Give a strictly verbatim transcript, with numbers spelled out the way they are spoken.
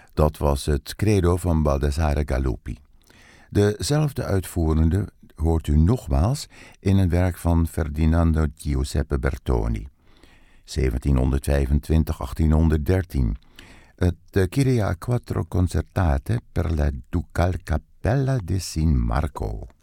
Dat was het credo van Baldassare Galuppi. Dezelfde uitvoerende hoort u nogmaals in een werk van Ferdinando Giuseppe Bertoni, zeventienhonderdvijfentwintig tot achttienhonderddertien. Het Kyrie a quattro concertate per la Ducal Cappella di San Marco.